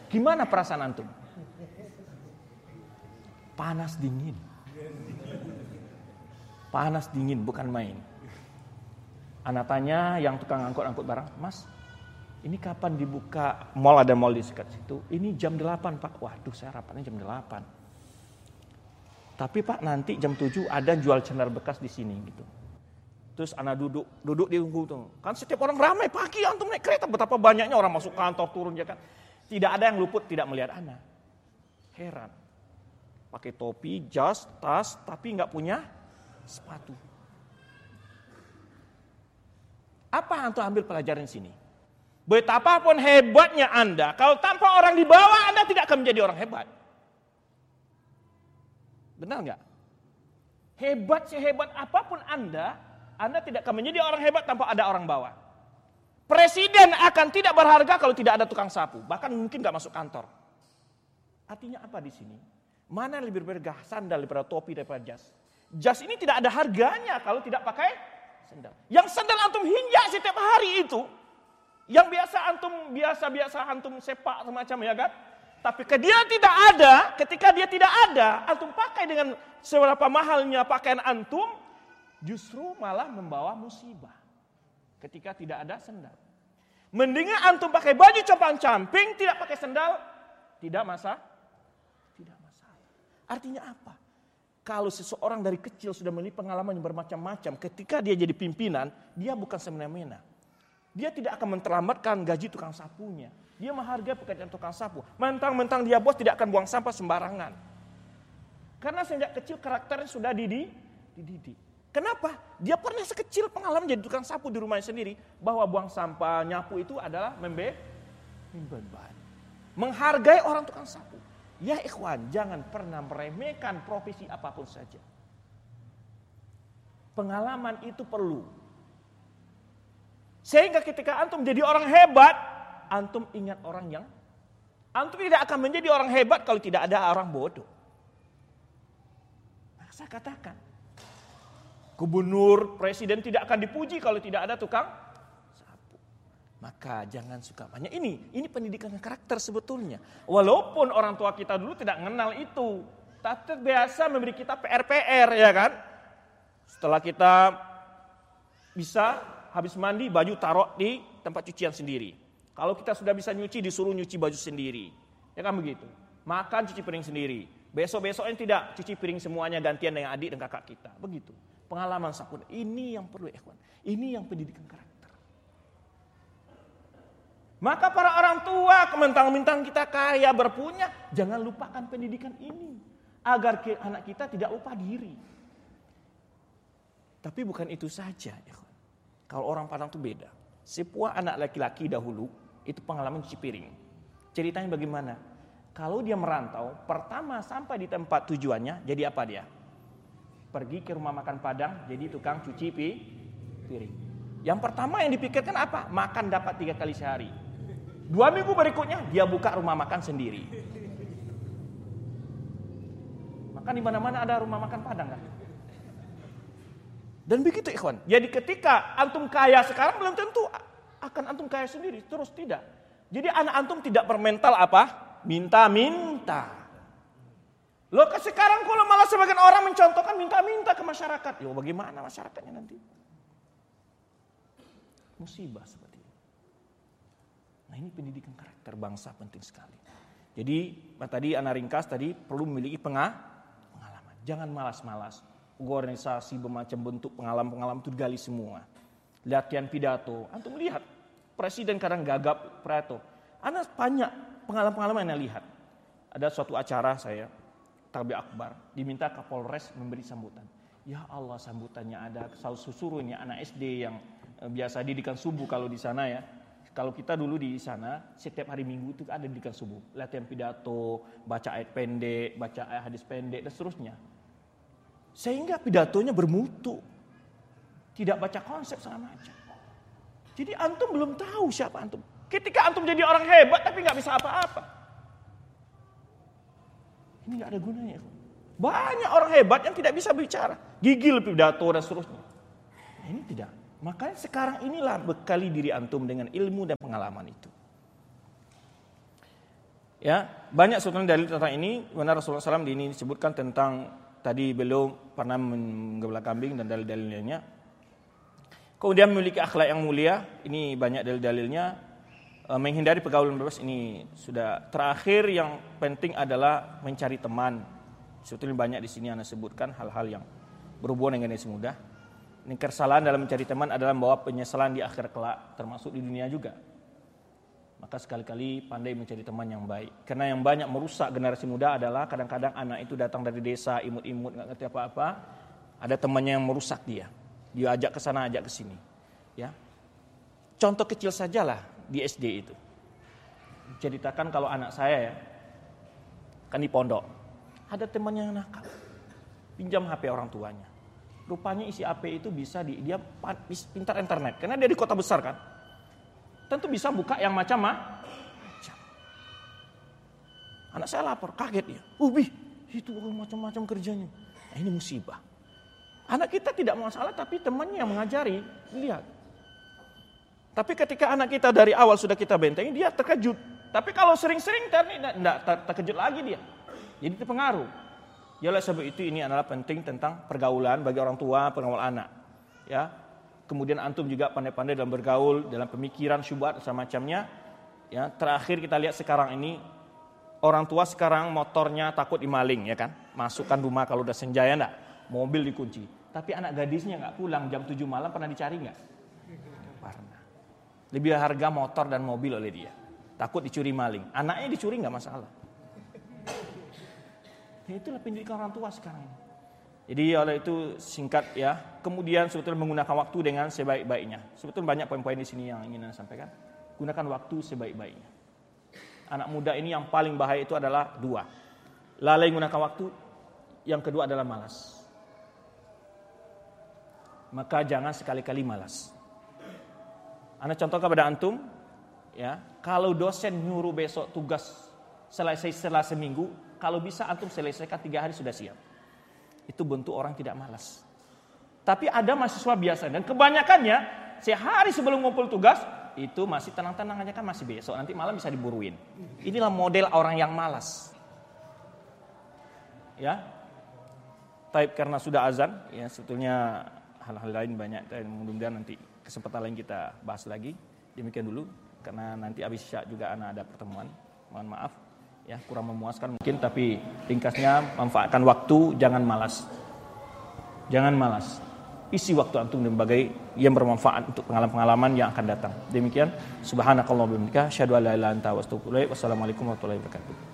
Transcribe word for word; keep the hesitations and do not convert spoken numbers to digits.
Gimana perasaan antum? Panas dingin. Panas dingin, bukan main. Anak tanya yang tukang angkut-angkut barang, Mas, ini kapan dibuka mall, ada mall di sekitar situ? Ini jam delapan, Pak. Waduh, saya rapatnya jam delapan. Tapi Pak, nanti jam tujuh ada jual sandal bekas di sini gitu. Terus anak duduk, duduk di tunggu tuh. Kan setiap orang ramai pagi antum naik kereta, betapa banyaknya orang masuk kantor turun ya kan. Tidak ada yang luput tidak melihat anak. Heran. Pakai topi, jas, tas, tapi nggak punya sepatu. Apa antum ambil pelajaran di sini? Betapapun hebatnya Anda, kalau tanpa orang di bawah Anda tidak akan menjadi orang hebat. Benar nggak? Hebat sehebat apapun Anda, Anda tidak akan menjadi orang hebat tanpa ada orang bawah. Presiden akan tidak berharga kalau tidak ada tukang sapu, bahkan mungkin nggak masuk kantor. Artinya apa di sini? Mana yang lebih berharga, sandal daripada topi daripada jas? Jas ini tidak ada harganya kalau tidak pakai sandal. Yang sandal antum hinjak setiap hari itu, yang biasa antum biasa-biasa antum sepak semacam ya kan? Tapi ketika dia tidak ada, ketika dia tidak ada, antum pakai dengan seberapa mahalnya pakaian antum, justru malah membawa musibah. Ketika tidak ada sandal. Mendingan antum pakai baju compang-camping, tidak pakai sandal, tidak masalah. Tidak masalah. Artinya apa? Kalau seseorang dari kecil sudah memiliki pengalaman yang bermacam-macam, ketika dia jadi pimpinan, dia bukan semena-mena. Dia tidak akan menterlambatkan gaji tukang sapunya. Dia menghargai pekerjaan tukang sapu. Mentang-mentang dia bos tidak akan buang sampah sembarangan. Karena sejak kecil karakternya sudah dididik. Kenapa? Dia pernah sekecil pengalaman jadi tukang sapu di rumahnya sendiri. Bahwa buang sampah, nyapu itu adalah membe, membeban. Menghargai orang tukang sapu. Ya ikhwan, jangan pernah meremehkan profesi apapun saja. Pengalaman itu perlu. Sehingga ketika antum jadi orang hebat, antum ingat orang yang, antum tidak akan menjadi orang hebat kalau tidak ada orang bodoh. Nah, saya katakan, gubernur, presiden tidak akan dipuji kalau tidak ada tukang sapu. Maka jangan suka banyak ini, ini pendidikan karakter sebetulnya. Walaupun orang tua kita dulu tidak mengenal itu, tapi biasa memberi kita P R P R ya kan. Setelah kita bisa habis mandi, baju taruh di tempat cucian sendiri. Kalau kita sudah bisa nyuci, disuruh nyuci baju sendiri. Ya kan begitu. Makan, cuci piring sendiri. Besok-besoknya tidak, cuci piring semuanya gantian dengan adik dan kakak kita. Begitu. Pengalaman sapun. Ini yang perlu ikhwan. Ini yang pendidikan karakter. Maka para orang tua, mentang-mentang kita kaya, berpunya, jangan lupakan pendidikan ini. Agar anak kita tidak lupa diri. Tapi bukan itu saja ikhwan. Kalau orang Padang itu beda. Sebuah anak laki-laki dahulu, itu pengalaman cuci piring. Ceritanya bagaimana? Kalau dia merantau, pertama sampai di tempat tujuannya, jadi apa dia? Pergi ke rumah makan Padang, jadi tukang cuci piring. Yang pertama yang dipikirkan apa? Makan dapat tiga kali sehari. Dua minggu berikutnya, dia buka rumah makan sendiri. Maka di mana-mana ada rumah makan Padang kan? Dan begitu ikhwan. Jadi ketika antum kaya sekarang belum tentu akan antum kaya sendiri. Terus tidak. Jadi anak antum tidak bermental apa? Minta-minta. Loh sekarang kalau malah sebagian orang mencontohkan minta-minta ke masyarakat. Yo bagaimana masyarakatnya nanti? Musibah seperti ini. Nah ini pendidikan karakter bangsa penting sekali. Jadi tadi anak ringkas tadi perlu memiliki pengalaman. Jangan malas-malas. Organisasi bermacam bentuk pengalaman-pengalaman itu digali semua. Latihan pidato. Antum lihat presiden kadang gagap pidato. Ada banyak pengalaman-pengalaman yang lihat. Ada suatu acara saya takbir akbar, diminta Kapolres memberi sambutan. Ya Allah sambutannya ada susurunya anak S D yang biasa didikan subuh kalau di sana ya. Kalau kita dulu di sana setiap hari Minggu itu ada didikan subuh, latihan pidato, baca ayat pendek, baca ayat hadis pendek dan seterusnya. Sehingga pidatonya bermutu. Tidak baca konsep segala macam. Jadi antum belum tahu siapa antum. Ketika antum jadi orang hebat tapi nggak bisa apa-apa. Ini nggak ada gunanya. Banyak orang hebat yang tidak bisa bicara. Gigil pidato dan seterusnya. Nah, ini tidak. Makanya sekarang inilah bekali diri antum dengan ilmu dan pengalaman itu. Ya, banyak sebetulnya dalil tentang ini. Mana Rasulullah shallallahu alaihi wasallam di ini disebutkan tentang tadi beliau pernah menggembala kambing dan dalil-dalilnya. Kemudian memiliki akhlak yang mulia, ini banyak dalil-dalilnya. E, menghindari pergaulan bebas, ini sudah. Terakhir yang penting adalah mencari teman. Sebetulnya banyak di sini Anda sebutkan hal-hal yang berhubungan dengan generasi muda. Ini kesalahan dalam mencari teman adalah membawa penyesalan di akhir kelak, termasuk di dunia juga. Maka sekali-kali pandai mencari teman yang baik. Karena yang banyak merusak generasi muda adalah kadang-kadang anak itu datang dari desa, imut-imut, nggak ngerti apa-apa. Ada temannya yang merusak dia. Dia ajak ke sana, ajak ke sini. Ya. Contoh kecil sajalah di S D itu. Ceritakan kalau anak saya ya, kan di pondok. Ada temannya yang nakal. Pinjam H P orang tuanya. Rupanya isi H P itu bisa di, dia pintar internet. Karena dia di kota besar kan. Tentu bisa buka yang macam-macam. Anak saya lapor, kaget dia. Ubi, itu macam-macam kerjanya. Nah, ini musibah. Anak kita tidak masalah, tapi temannya yang mengajari. Lihat. Tapi ketika anak kita dari awal sudah kita bentengi, dia terkejut. Tapi kalau sering-sering, tidak terkejut lagi dia. Jadi terpengaruh. Ya oleh sebab itu ini adalah penting tentang pergaulan bagi orang tua, pengawal anak. Ya. Kemudian antum juga pandai-pandai dalam bergaul, dalam pemikiran, syubhat dan semacamnya. Ya, terakhir kita lihat sekarang ini orang tua sekarang motornya takut dimaling, ya kan? Masukkan rumah kalau udah senja ya enggak? Mobil dikunci. Tapi anak gadisnya nggak pulang jam tujuh malam, pernah dicari nggak? Pernah. Lebih harga motor dan mobil oleh dia. Takut dicuri maling. Anaknya dicuri nggak masalah. Ya, itulah pendidikan orang tua sekarang ini. Jadi oleh itu singkat ya. Kemudian sebetulnya menggunakan waktu dengan sebaik-baiknya. Sebetulnya banyak poin-poin di sini yang ingin saya sampaikan. Gunakan waktu sebaik-baiknya. Anak muda ini yang paling bahaya itu adalah dua. Lalai menggunakan waktu. Yang kedua adalah malas. Maka jangan sekali-kali malas. Anda contoh kepada antum, ya, kalau dosen nyuruh besok tugas selesai setelah seminggu, kalau bisa antum selesaikan tiga hari sudah siap. Itu bentuk orang tidak malas. Tapi ada mahasiswa biasa dan kebanyakannya sehari sebelum ngumpul tugas itu masih tenang-tenang aja kan masih besok, nanti malam bisa diburuin. Inilah model orang yang malas. Ya, taib karena sudah azan, ya sebetulnya hal-hal lain banyak dan mudah-mudahan nanti kesempatan lain kita bahas lagi. Demikian dulu karena nanti habis Isya juga anak ada pertemuan. Mohon maaf ya kurang memuaskan mungkin, tapi ringkasnya manfaatkan waktu, jangan malas. Jangan malas. Isi waktu antum dengan berbagai yang bermanfaat untuk pengalaman-pengalaman yang akan datang. Demikian subhanakallahumma wa bihamdika asyhadu an la ilaha illa anta astaghfiruka wa atubu ilaik. Wassalamualaikum warahmatullahi wabarakatuh.